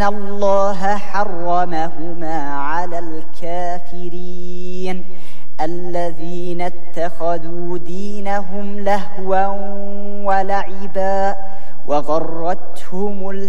الله حرمهما على الكافرين الذين اتخذوا دينهم لهوا ولعبا وغرتهم